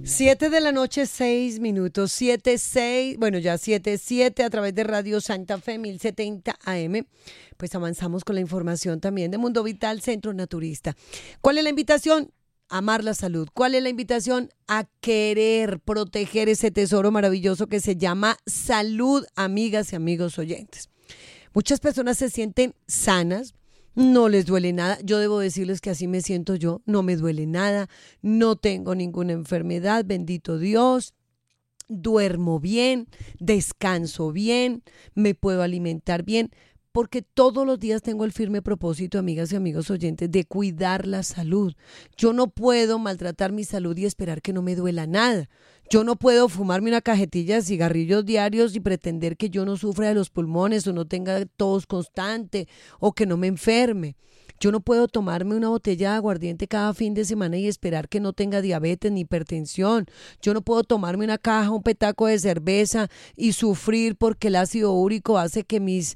7 de la noche, 6 minutos, 7:06, bueno, ya 7:07 a través de Radio Santa Fe 1070 AM. Pues avanzamos con la información también de Mundo Vital Centro Naturista. ¿Cuál es la invitación? Amar la salud. ¿Cuál es la invitación? A querer proteger ese tesoro maravilloso que se llama salud, amigas y amigos oyentes. Muchas personas se sienten sanas. No les duele nada. Yo debo decirles que así me siento yo. No me duele nada. No tengo ninguna enfermedad. Bendito Dios. Duermo bien. Descanso bien. Me puedo alimentar bien. Porque todos los días tengo el firme propósito, amigas y amigos oyentes, de cuidar la salud. Yo no puedo maltratar mi salud y esperar que no me duela nada. Yo no puedo fumarme una cajetilla de cigarrillos diarios y pretender que yo no sufra de los pulmones o no tenga tos constante o que no me enferme. Yo no puedo tomarme una botella de aguardiente cada fin de semana y esperar que no tenga diabetes ni hipertensión. Yo no puedo tomarme una caja, un petaco de cerveza y sufrir porque el ácido úrico hace que mis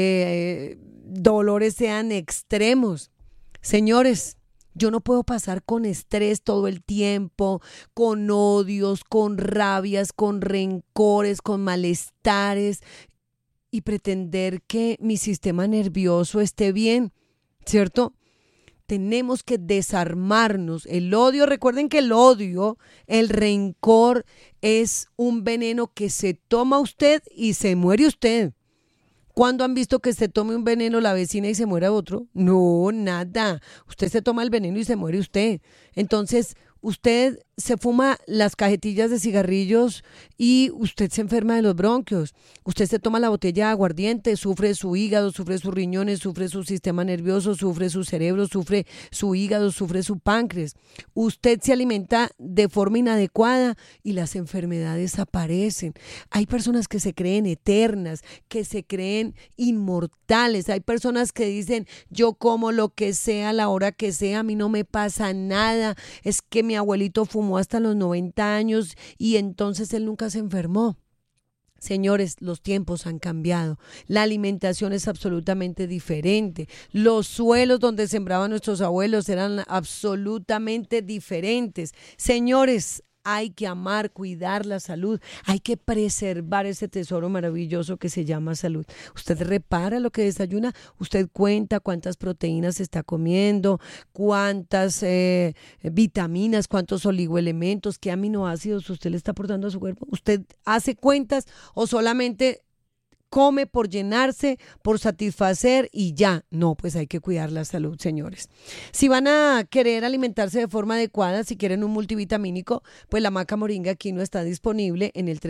dolores sean extremos. Señores, yo no puedo pasar con estrés todo el tiempo, con odios, con rabias, con rencores, con malestares y pretender que mi sistema nervioso esté bien, ¿cierto? Tenemos que desarmarnos. El odio, recuerden que el odio, el rencor es un veneno que se toma usted y se muere usted. ¿Cuándo han visto que se tome un veneno la vecina y se muera otro? No, nada. Usted se toma el veneno y se muere usted. Entonces, usted se fuma las cajetillas de cigarrillos y usted se enferma de los bronquios. Usted se toma la botella de aguardiente, sufre su hígado, sufre sus riñones, sufre su sistema nervioso, sufre su cerebro, sufre su hígado, sufre su páncreas. Usted se alimenta de forma inadecuada y las enfermedades aparecen. Hay personas que se creen eternas, que se creen inmortales. Hay personas que dicen, yo como lo que sea, a la hora que sea, a mí no me pasa nada. Es que mi abuelito fumó hasta los 90 años y entonces él nunca se enfermó. Señores, los tiempos han cambiado. La alimentación es absolutamente diferente. Los suelos donde sembraban nuestros abuelos eran absolutamente diferentes. Señores, hay que amar, cuidar la salud. Hay que preservar ese tesoro maravilloso que se llama salud. Usted repara lo que desayuna. Usted cuenta cuántas proteínas está comiendo, cuántas vitaminas, cuántos oligoelementos, qué aminoácidos usted le está aportando a su cuerpo. ¿Usted hace cuentas o solamente come por llenarse, por satisfacer y ya? No, pues hay que cuidar la salud, señores. Si van a querer alimentarse de forma adecuada, si quieren un multivitamínico, pues la maca moringa quinoa está disponible en el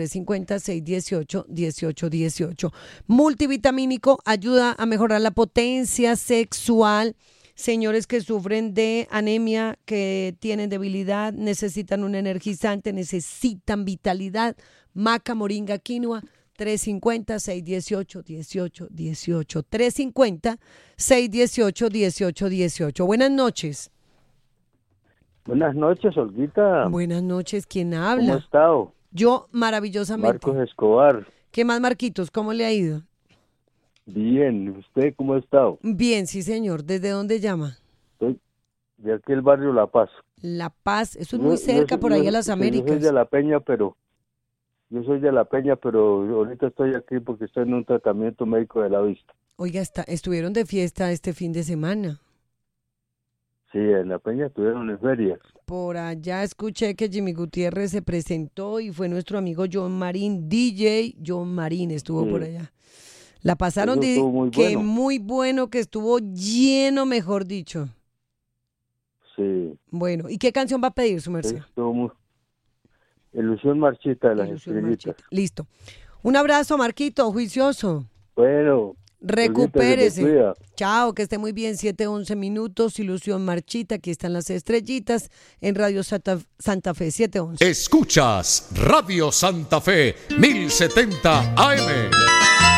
350-618-1818. Multivitamínico ayuda a mejorar la potencia sexual. Señores que sufren de anemia, que tienen debilidad, necesitan un energizante, necesitan vitalidad. Maca moringa quinoa, 350-618-1818. 350-618-1818. Buenas noches. Buenas noches, Olguita. Buenas noches. ¿Quién habla? ¿Cómo ha estado? Yo, maravillosamente. Marcos Escobar. ¿Qué más, Marquitos? ¿Cómo le ha ido? Bien. ¿Usted cómo ha estado? Bien, sí, señor. ¿Desde dónde llama? Estoy de aquí el barrio La Paz. La Paz. Eso es muy cerca, por ahí a las Américas. Yo soy de La Peña, pero ahorita estoy aquí porque estoy en un tratamiento médico de la vista. Oiga, estuvieron de fiesta este fin de semana. Sí, en La Peña estuvieron en ferias. Por allá escuché que Jimmy Gutiérrez se presentó y fue nuestro amigo John Marín, DJ John Marín estuvo por allá. La pasaron muy bueno, que estuvo lleno, mejor dicho. Sí. Bueno, ¿y qué canción va a pedir, su merced? Ilusión Marchita de las Estrellitas. Listo. Un abrazo, Marquito, juicioso. Bueno. Recupérese. Chao, que esté muy bien. 7:11 minutos. Ilusión Marchita. Aquí están las estrellitas en Radio Santa Fe 7:11. Escuchas Radio Santa Fe 1070 AM.